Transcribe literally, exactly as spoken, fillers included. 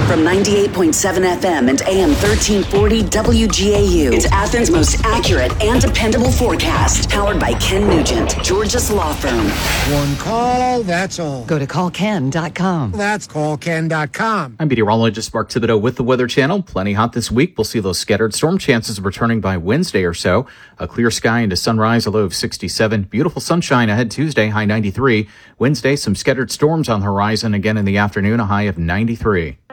From ninety-eight point seven F M and A M thirteen forty W G A U. It's Athens' most accurate and dependable forecast. Powered by Ken Nugent, George's Law Firm. One call, that's all. Go to call ken dot com. That's call ken dot com. I'm meteorologist Mark Thibodeau with the Weather Channel. Plenty hot this week. We'll see those scattered storm chances returning by Wednesday or so. A clear sky into sunrise, a low of sixty-seven. Beautiful sunshine ahead Tuesday, high ninety-three. Wednesday, some scattered storms on the horizon again in the afternoon, a high of ninety-three.